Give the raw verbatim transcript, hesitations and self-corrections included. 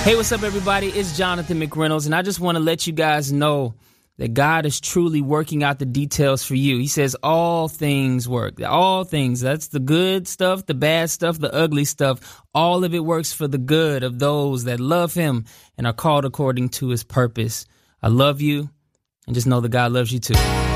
Hey, what's up, everybody? It's Jonathan McReynolds, and I just want to let you guys know that God is truly working out the details for you. He says all things work. All things. That's the good stuff, the bad stuff, the ugly stuff. All of it works for the good of those that love him and are called according to his purpose. I love you, and just know that God loves you too.